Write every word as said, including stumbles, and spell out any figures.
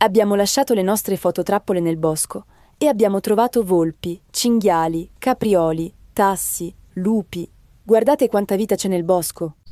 Abbiamo lasciato le nostre fototrappole nel bosco e abbiamo trovato volpi, cinghiali, caprioli, tassi, lupi. Guardate quanta vita c'è nel bosco.